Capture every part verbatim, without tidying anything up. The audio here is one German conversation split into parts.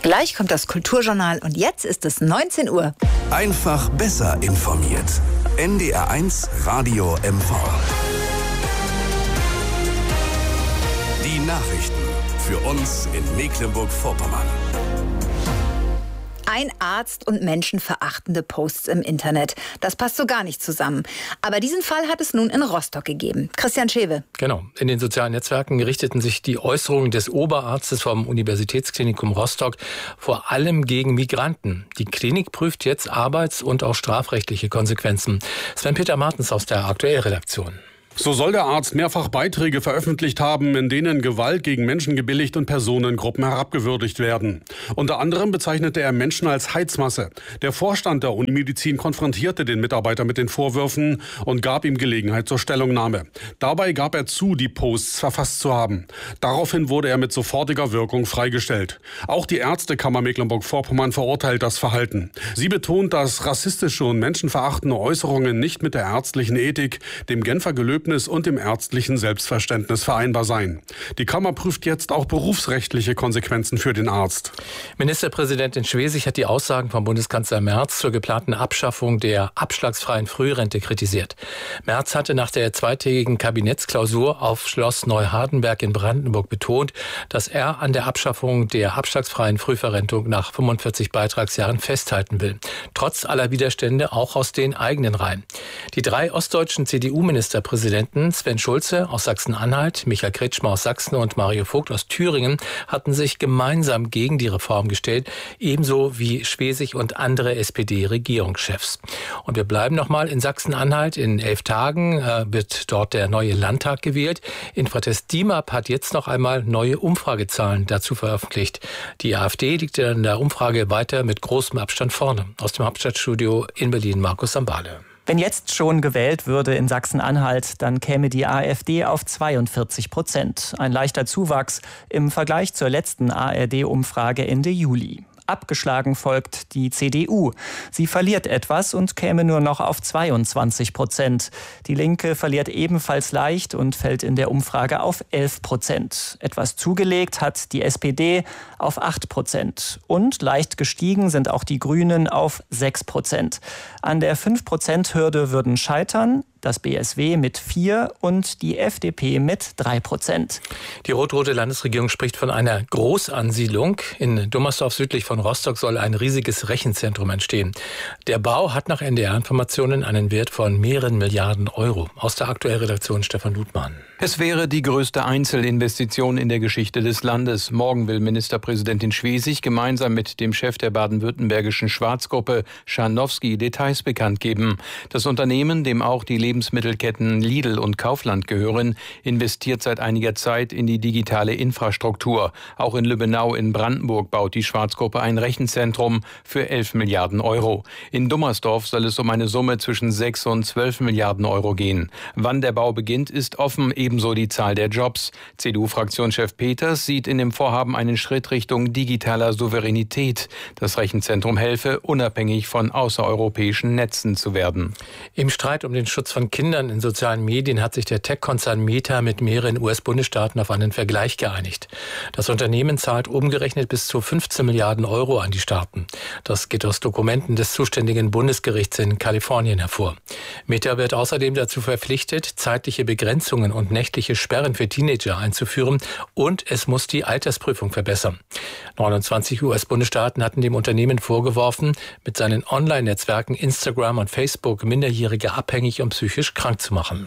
Gleich kommt das Kulturjournal und jetzt ist es neunzehn Uhr. Einfach besser informiert. N D R eins Radio M V. Die Nachrichten für uns in Mecklenburg-Vorpommern. Ein Arzt und menschenverachtende Posts im Internet. Das passt so gar nicht zusammen. Aber diesen Fall hat es nun in Rostock gegeben. Christian Schewe. Genau. In den sozialen Netzwerken richteten sich die Äußerungen des Oberarztes vom Universitätsklinikum Rostock vor allem gegen Migranten. Die Klinik prüft jetzt arbeits- und auch strafrechtliche Konsequenzen. Sven-Peter Martens aus der Aktuellredaktion. So soll der Arzt mehrfach Beiträge veröffentlicht haben, in denen Gewalt gegen Menschen gebilligt und Personengruppen herabgewürdigt werden. Unter anderem bezeichnete er Menschen als Heizmasse. Der Vorstand der Unimedizin konfrontierte den Mitarbeiter mit den Vorwürfen und gab ihm Gelegenheit zur Stellungnahme. Dabei gab er zu, die Posts verfasst zu haben. Daraufhin wurde er mit sofortiger Wirkung freigestellt. Auch die Ärztekammer Mecklenburg-Vorpommern verurteilt das Verhalten. Sie betont, dass rassistische und menschenverachtende Äußerungen nicht mit der ärztlichen Ethik, dem Genfer Gelöbnis und dem ärztlichen Selbstverständnis vereinbar seien. Die Kammer prüft jetzt auch berufsrechtliche Konsequenzen für den Arzt. Ministerpräsidentin Schwesig hat die Aussagen von Bundeskanzler Merz zur geplanten Abschaffung der abschlagsfreien Frührente kritisiert. Merz hatte nach der zweitägigen Kabinettsklausur auf Schloss Neuhardenberg in Brandenburg betont, dass er an der Abschaffung der abschlagsfreien Frühverrentung nach fünfundvierzig Beitragsjahren festhalten will. Trotz aller Widerstände auch aus den eigenen Reihen. Die drei ostdeutschen C D U-Ministerpräsidenten Sven Schulze aus Sachsen-Anhalt, Michael Kretschmer aus Sachsen und Mario Vogt aus Thüringen hatten sich gemeinsam gegen die Reform gestellt, ebenso wie Schwesig und andere S P D-Regierungschefs. Und wir bleiben nochmal in Sachsen-Anhalt. In elf Tagen äh, wird dort der neue Landtag gewählt. Infratest DIMAP hat jetzt noch einmal neue Umfragezahlen dazu veröffentlicht. Die AfD liegt in der Umfrage weiter mit großem Abstand vorne. Aus dem Hauptstadtstudio in Berlin, Markus Sambale. Wenn jetzt schon gewählt würde in Sachsen-Anhalt, dann käme die AfD auf zweiundvierzig Prozent. Ein leichter Zuwachs im Vergleich zur letzten A R D-Umfrage Ende Juli. Abgeschlagen folgt die C D U. Sie verliert etwas und käme nur noch auf zweiundzwanzig Prozent. Die Linke verliert ebenfalls leicht und fällt in der Umfrage auf elf Prozent. Etwas zugelegt hat die S P D auf acht Prozent. Und leicht gestiegen sind auch die Grünen auf sechs Prozent. An der fünf Prozent Hürde würden scheitern das B S W mit vier und die F D P mit drei Prozent. Die rot-rote Landesregierung spricht von einer Großansiedlung. In Dummersdorf südlich von Rostock soll ein riesiges Rechenzentrum entstehen. Der Bau hat nach N D R-Informationen einen Wert von mehreren Milliarden Euro. Aus der Aktuellredaktion Stefan Ludmann. Es wäre die größte Einzelinvestition in der Geschichte des Landes. Morgen will Ministerpräsidentin Schwesig gemeinsam mit dem Chef der baden-württembergischen Schwarzgruppe Scharnowski Details bekannt geben. Das Unternehmen, dem auch die Lebensmittelketten Lidl und Kaufland gehören, investiert seit einiger Zeit in die digitale Infrastruktur. Auch in Lübbenau in Brandenburg baut die Schwarzgruppe ein Rechenzentrum für elf Milliarden Euro. In Dummersdorf soll es um eine Summe zwischen sechs und zwölf Milliarden Euro gehen. Wann der Bau beginnt, ist offen, ebenso die Zahl der Jobs. C D U-Fraktionschef Peters sieht in dem Vorhaben einen Schritt Richtung digitaler Souveränität. Das Rechenzentrum helfe, unabhängig von außereuropäischen Netzen zu werden. Im Streit um den Schutz von Kindern in sozialen Medien hat sich der Tech-Konzern Meta mit mehreren U S-Bundesstaaten auf einen Vergleich geeinigt. Das Unternehmen zahlt umgerechnet bis zu fünfzehn Milliarden Euro an die Staaten. Das geht aus Dokumenten des zuständigen Bundesgerichts in Kalifornien hervor. Meta wird außerdem dazu verpflichtet, zeitliche Begrenzungen und nächtliche Sperren für Teenager einzuführen und es muss die Altersprüfung verbessern. neunundzwanzig U S-Bundesstaaten hatten dem Unternehmen vorgeworfen, mit seinen Online-Netzwerken Instagram und Facebook Minderjährige abhängig und psychisch krank zu machen.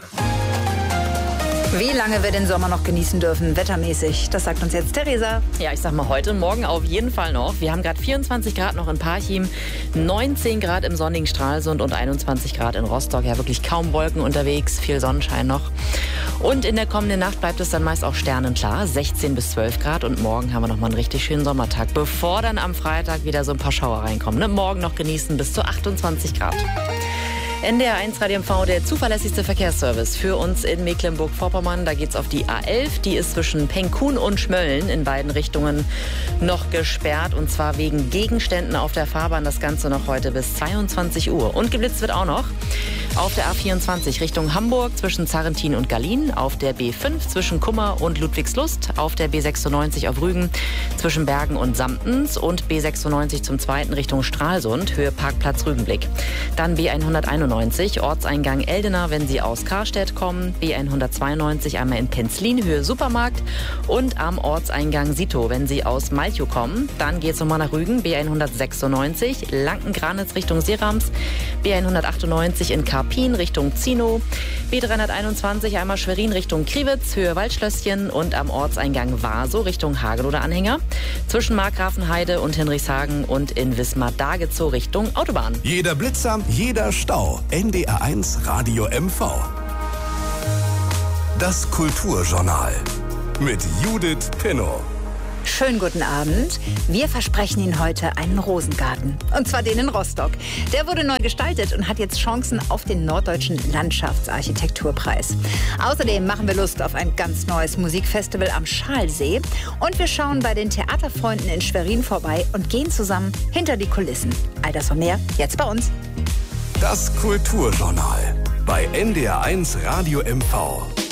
Wie lange wir den Sommer noch genießen dürfen, wettermäßig, das sagt uns jetzt Theresa. Ja, ich sag mal heute und morgen auf jeden Fall noch. Wir haben gerade vierundzwanzig Grad noch in Parchim, neunzehn Grad im sonnigen Stralsund und einundzwanzig Grad in Rostock. Ja, wirklich kaum Wolken unterwegs, viel Sonnenschein noch. Und in der kommenden Nacht bleibt es dann meist auch sternenklar, sechzehn bis zwölf Grad. Und morgen haben wir noch mal einen richtig schönen Sommertag, bevor dann am Freitag wieder so ein paar Schauer reinkommen. Ne? Morgen noch genießen bis zu achtundzwanzig Grad. N D R eins Radio M V, der zuverlässigste Verkehrsservice für uns in Mecklenburg-Vorpommern. Da geht's auf die A elf. Die ist zwischen Penkun und Schmölln in beiden Richtungen noch gesperrt. Und zwar wegen Gegenständen auf der Fahrbahn. Das Ganze noch heute bis zweiundzwanzig Uhr. Und geblitzt wird auch noch auf der A vierundzwanzig Richtung Hamburg zwischen Zarrentin und Gallien. Auf der B fünf zwischen Kummer und Ludwigslust. Auf der B sechsundneunzig auf Rügen zwischen Bergen und Samtens. Und B sechsundneunzig zum zweiten Richtung Stralsund, Höhe Parkplatz Rügenblick. Dann B hunderteinundneunzig, Ortseingang Eldena, wenn Sie aus Karstedt kommen. B hundertzweiundneunzig einmal in Penzlin, Höhe Supermarkt. Und am Ortseingang Sito, wenn Sie aus Malchow kommen. Dann geht es nochmal nach Rügen, B hundertsechsundneunzig, Lanken-Granitz Richtung Serams. B hundertachtundneunzig in Karpin Richtung Zino. B dreihunderteinundzwanzig einmal Schwerin Richtung Kriwitz, Höhe Waldschlösschen. Und am Ortseingang Vaso Richtung Hageloder Anhänger. Zwischen Markgrafenheide und Hinrichshagen und in Wismar-Dagezow Richtung Autobahn. Jeder Blitzer, jeder Stau. N D R eins Radio M V. Das Kulturjournal mit Judith Pinnow. Schönen guten Abend. Wir versprechen Ihnen heute einen Rosengarten. Und zwar den in Rostock. Der wurde neu gestaltet und hat jetzt Chancen auf den Norddeutschen Landschaftsarchitekturpreis. Außerdem machen wir Lust auf ein ganz neues Musikfestival am Schalsee. Und wir schauen bei den Theaterfreunden in Schwerin vorbei und gehen zusammen hinter die Kulissen. All das und mehr jetzt bei uns. Das Kulturjournal bei N D R eins Radio M V.